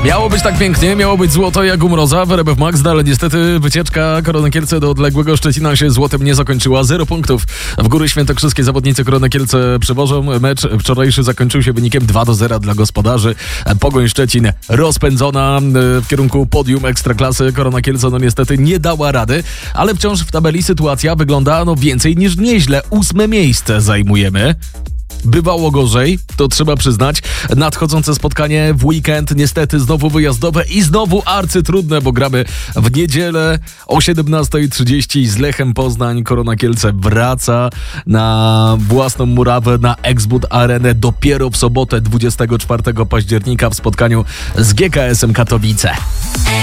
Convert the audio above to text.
Miało być tak pięknie, miało być złoto jak u Mroza w RMF Max, ale niestety wycieczka Korony Kielce do odległego Szczecina się złotem nie zakończyła. 0 punktów. W Góry Świętokrzyskie zawodnicy Korony Kielce przewożą. Mecz wczorajszy zakończył się wynikiem 2-0 dla gospodarzy. Pogoń Szczecin rozpędzona w kierunku podium Ekstraklasy. Korona Kielce niestety nie dała rady, ale wciąż w tabeli sytuacja wygląda więcej niż nieźle. 8. miejsce zajmujemy. Bywało gorzej, to trzeba przyznać. Nadchodzące spotkanie w weekend niestety znowu wyjazdowe i znowu arcytrudne, bo gramy w niedzielę o 17:30 z Lechem Poznań. Korona Kielce wraca na własną murawę, na Exbud Arenę dopiero w sobotę 24 października w spotkaniu z GKS-em Katowice.